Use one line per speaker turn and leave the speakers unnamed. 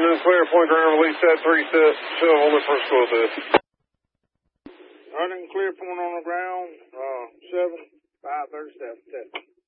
Roger, clear, point ground, release that 3 set, shell on the first squad there.
Running clear, point on the ground, 7, 5, 37, 10.